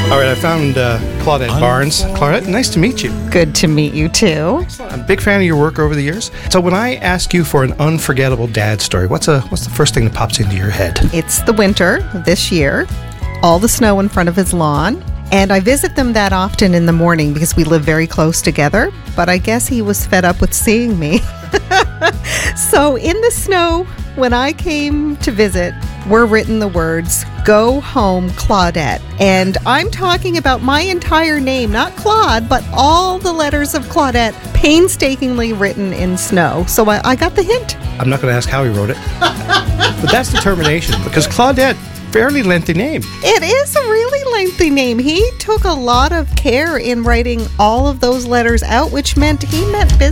All right, I found Claudette Barnes. Claudette, nice to meet you. Good to meet you too. I'm a big fan of your work over the years. So when I ask you for an unforgettable dad story, what's the first thing that pops into your head? It's the winter this year, all the snow in front of his lawn, and I visit them that often in the morning because we live very close together, but I guess he was fed up with seeing me. So in the snow, when I came to visit, were written the words, "Go home, Claudette." And I'm talking about my entire name, not Claude, but all the letters of Claudette painstakingly written in snow. So I got the hint. I'm not going to ask how he wrote it, but that's determination, because Claudette, fairly lengthy name. It is a really lengthy name. He took a lot of care in writing all of those letters out, which meant he meant business.